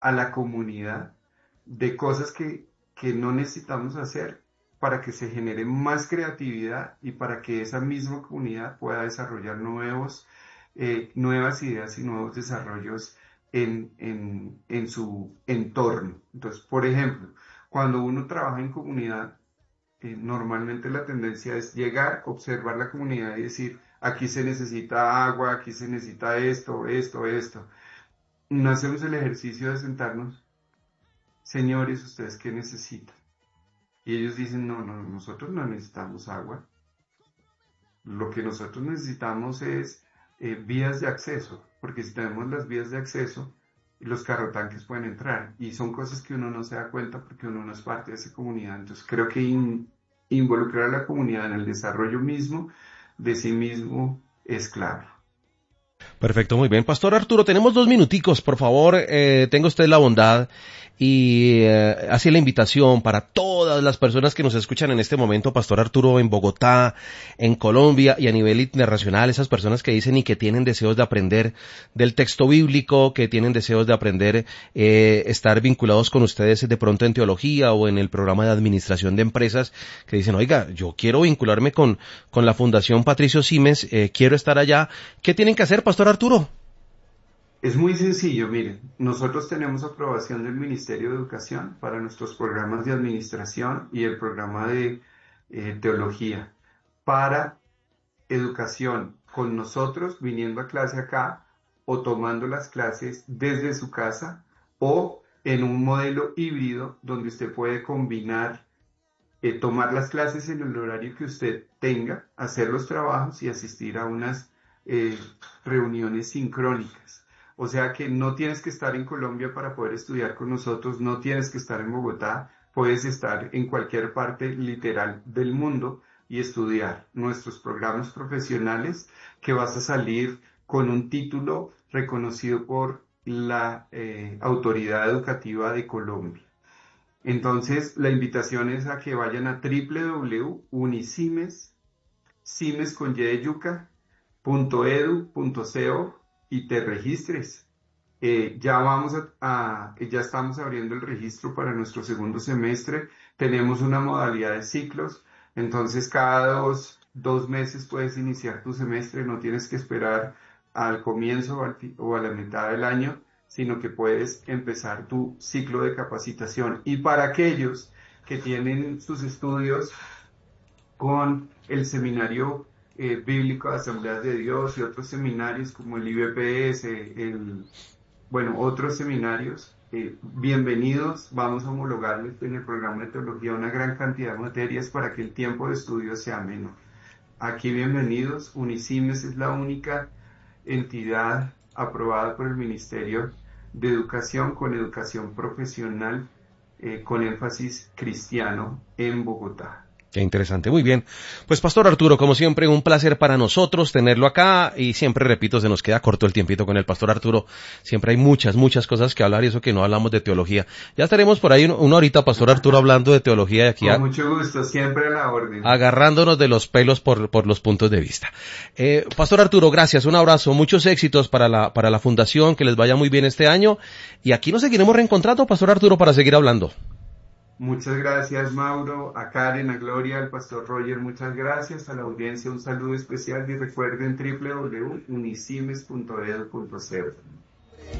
a la comunidad de cosas que no necesitamos hacer para que se genere más creatividad y para que esa misma comunidad pueda desarrollar nuevas ideas y nuevos desarrollos en su entorno. Entonces, por ejemplo, cuando uno trabaja en comunidad, normalmente la tendencia es llegar, observar la comunidad y decir, aquí se necesita agua, aquí se necesita esto, esto, esto. No hacemos el ejercicio de sentarnos, señores, ¿ustedes qué necesitan? Y ellos dicen, no, no, nosotros no necesitamos agua. Lo que nosotros necesitamos es vías de acceso, porque si tenemos las vías de acceso, los carrotanques pueden entrar. Y son cosas que uno no se da cuenta porque uno no es parte de esa comunidad. Entonces creo que involucrar a la comunidad en el desarrollo mismo de sí mismo es clave. Perfecto, muy bien. Pastor Arturo, tenemos 2 minuticos, por favor, tenga usted la bondad y hace la invitación para todas las personas que nos escuchan en este momento, Pastor Arturo, en Bogotá, en Colombia y a nivel internacional, esas personas que dicen y que tienen deseos de aprender del texto bíblico, que tienen deseos de aprender, estar vinculados con ustedes de pronto en teología o en el programa de administración de empresas, que dicen, oiga, yo quiero vincularme con la Fundación Patricio Simes, quiero estar allá. ¿Qué tienen que hacer, Pastor Arturo? Es muy sencillo, miren, nosotros tenemos aprobación del Ministerio de Educación para nuestros programas de administración y el programa de teología. Para educación con nosotros, viniendo a clase acá o tomando las clases desde su casa o en un modelo híbrido donde usted puede combinar, tomar las clases en el horario que usted tenga, hacer los trabajos y asistir a unas eh, reuniones sincrónicas. O sea que no tienes que estar en Colombia para poder estudiar con nosotros, no tienes que estar en Bogotá, puedes estar en cualquier parte literal del mundo y estudiar nuestros programas profesionales que vas a salir con un título reconocido por la Autoridad Educativa de Colombia. Entonces, la invitación es a que vayan a www.unisimes, simes con y de yuca, .edu.co y te registres. Ya estamos abriendo el registro para nuestro segundo semestre. Tenemos una modalidad de ciclos, entonces cada dos meses puedes iniciar tu semestre, no tienes que esperar al comienzo o a la mitad del año, sino que puedes empezar tu ciclo de capacitación. Y para aquellos que tienen sus estudios con el seminario bíblico de Asambleas de Dios y otros seminarios como el IBPS, otros seminarios, bienvenidos. Vamos a homologarles en el programa de teología una gran cantidad de materias para que el tiempo de estudio sea menor. Aquí bienvenidos. Unisimes es la única entidad aprobada por el Ministerio de Educación con educación profesional con énfasis cristiano en Bogotá. Qué interesante, muy bien. Pues Pastor Arturo, como siempre, un placer para nosotros tenerlo acá y siempre, repito, se nos queda corto el tiempito con el Pastor Arturo. Siempre hay muchas cosas que hablar y eso que no hablamos de teología. Ya estaremos por ahí una horita, Pastor Arturo, hablando de teología y aquí con mucho gusto, siempre a la orden. Agarrándonos de los pelos por los puntos de vista. Pastor Arturo, gracias, un abrazo, muchos éxitos para la fundación, que les vaya muy bien este año y aquí nos seguiremos reencontrando, Pastor Arturo, para seguir hablando. Muchas gracias, Mauro, a Karen, a Gloria, al Pastor Roger, muchas gracias, a la audiencia un saludo especial y recuerden www.unisimes.edu.co.